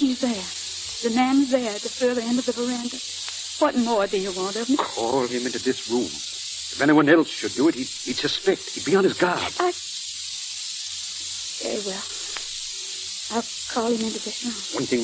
He's there. The man's there at the further end of the veranda. What more do you want of me? Call him into this room. If anyone else should do it, he'd suspect. He'd be on his guard. Very well. I'll call him into this room. One thing